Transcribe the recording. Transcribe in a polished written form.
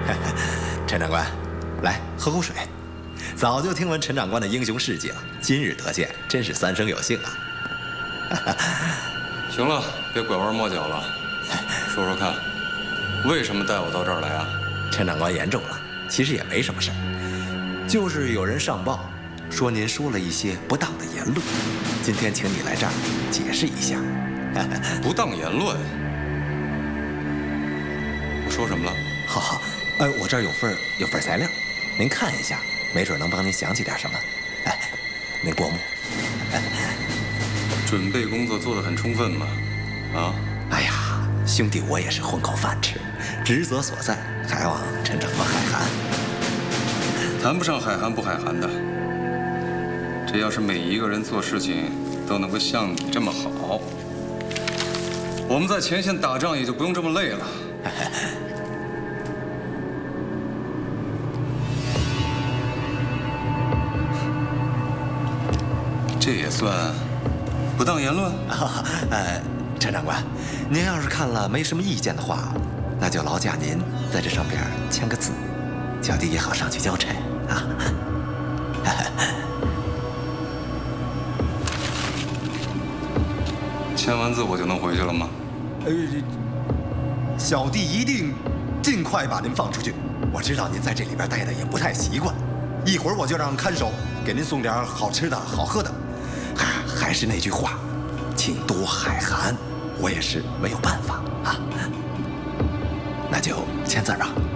陈长官，来喝口水。早就听闻陈长官的英雄事迹了，今日得见，真是三生有幸啊！ 行了，别拐弯抹角了，说说看，为什么带我到这儿来啊？ 陈长官言重了，其实也没什么事儿，就是有人上报说您说了一些不当的言论，今天请你来这儿解释一下。 不当言论？我说什么了？ 好，我这儿有份材料，您看一下，没准能帮您想起点什么。您过目。 准备工作做得很充分嘛？啊？ 哎呀，兄弟，我也是混口饭吃，职责所在，还望陈长官海涵。 谈不上海涵不海涵的，这要是每一个人做事情都能够像你这么好，我们在前线打仗也就不用这么累了。这也算不当言论？ 陈长官，您要是看了没什么意见的话，那就劳驾您在这上边签个字，小弟也好上去交差啊。 签完字我就能回去了吗？ 小弟一定尽快把您放出去。我知道您在这里边待的也不太习惯，一会儿我就让看守给您送点好吃的好喝的。还是那句话，请多海涵，我也是没有办法啊。那就签字吧。